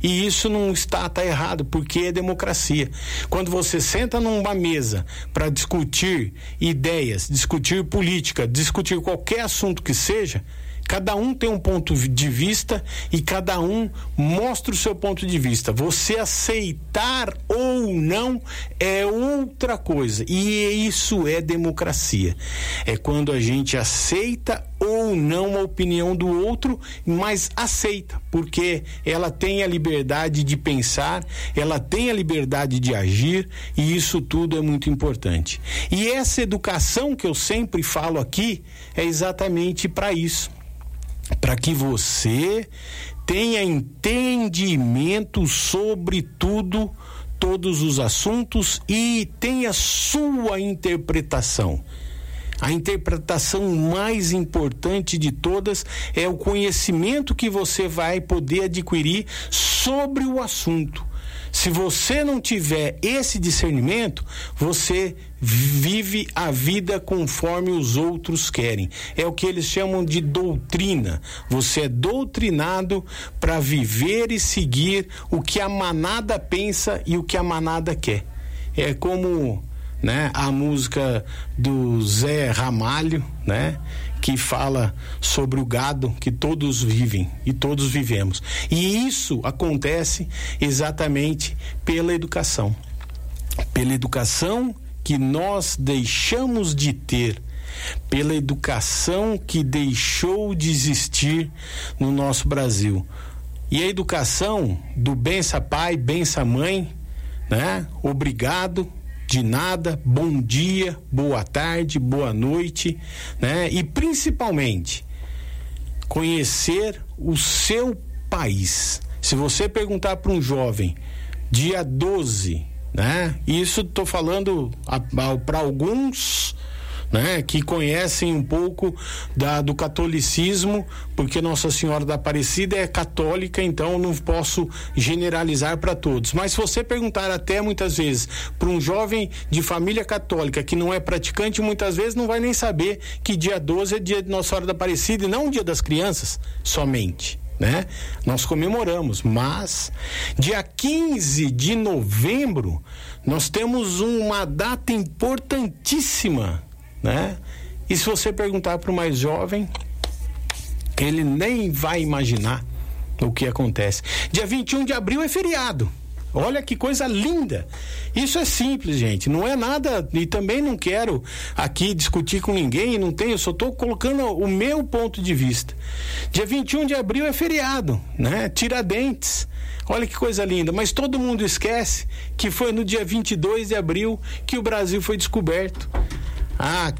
E isso não está errado, porque é democracia. Quando você senta numa mesa para discutir ideias, discutir política, discutir qualquer assunto que seja, cada um tem um ponto de vista e cada um mostra o seu ponto de vista. Você aceitar ou não é outra coisa. E isso é democracia. É quando a gente aceita ou não a opinião do outro, mas aceita, porque ela tem a liberdade de pensar, ela tem a liberdade de agir, e isso tudo é muito importante. E essa educação que eu sempre falo aqui é exatamente para isso. Para que você tenha entendimento sobre tudo, todos os assuntos, e tenha sua interpretação. A interpretação mais importante de todas é o conhecimento que você vai poder adquirir sobre o assunto. Se você não tiver esse discernimento, você vive a vida conforme os outros querem. É o que eles chamam de doutrina. Você é doutrinado para viver e seguir o que a manada pensa e o que a manada quer. É como, né, a música do Zé Ramalho, né, que fala sobre o gado que todos vivem e todos vivemos. E isso acontece exatamente pela educação. Pela educação que nós deixamos de ter, pela educação que deixou de existir no nosso Brasil. E a educação do bença pai, bença mãe, né? Obrigado, de nada, bom dia, boa tarde, boa noite, né? E principalmente conhecer o seu país. Se você perguntar para um jovem, dia 12, né? Isso estou falando para alguns, né, que conhecem um pouco do catolicismo, porque Nossa Senhora da Aparecida é católica, então eu não posso generalizar para todos. Mas se você perguntar até muitas vezes para um jovem de família católica que não é praticante, muitas vezes não vai nem saber que dia 12 é dia de Nossa Senhora da Aparecida e não o dia das crianças somente, né? Nós comemoramos, mas dia 15 de novembro nós temos uma data importantíssima, né? E se você perguntar para o mais jovem, ele nem vai imaginar o que acontece. Dia 21 de abril é feriado. Olha que coisa linda. Isso é simples, gente, não é nada, e também não quero aqui discutir com ninguém, não tenho, só estou colocando o meu ponto de vista. Dia 21 de abril é feriado, né? Tiradentes. Olha que coisa linda, mas todo mundo esquece que foi no dia 22 de abril que o Brasil foi descoberto. Há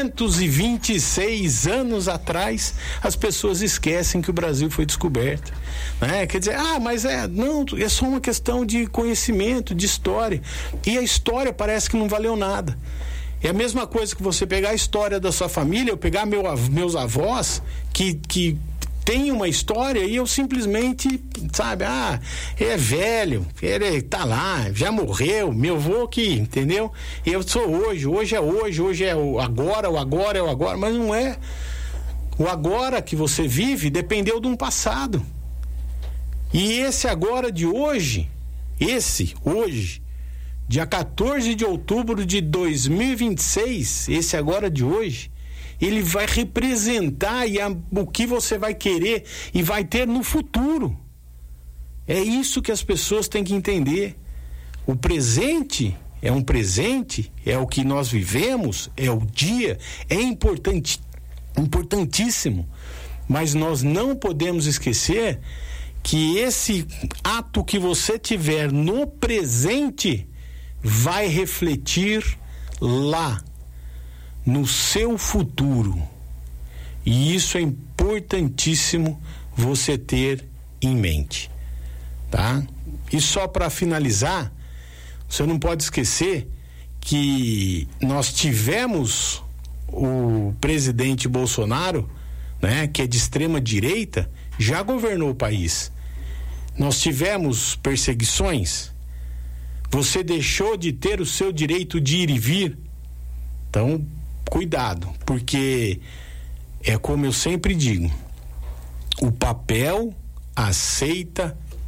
526 anos atrás, as pessoas esquecem que o Brasil foi descoberto, né? Quer dizer, mas não, é só uma questão de conhecimento, de história. E a história parece que não valeu nada. É a mesma coisa que você pegar a história da sua família, eu pegar meus avós, que tem uma história, e eu simplesmente, sabe, é velho, ele tá lá, já morreu, meu avô que, entendeu? Eu sou hoje é o agora, mas não é. O agora que você vive dependeu de um passado. E esse agora de hoje, hoje, dia 14 de outubro de 2026, esse agora de hoje, ele vai representar o que você vai querer e vai ter no futuro. É isso que as pessoas têm que entender. O presente é um presente, é o que nós vivemos, é o dia, é importantíssimo. Mas nós não podemos esquecer que esse ato que você tiver no presente vai refletir lá no seu futuro. E isso é importantíssimo você ter em mente, tá? E só para finalizar, você não pode esquecer que nós tivemos o presidente Bolsonaro, né, que é de extrema direita, já governou o país. Nós tivemos perseguições. Você deixou de ter o seu direito de ir e vir. Então, cuidado, porque é como eu sempre digo, o papel aceita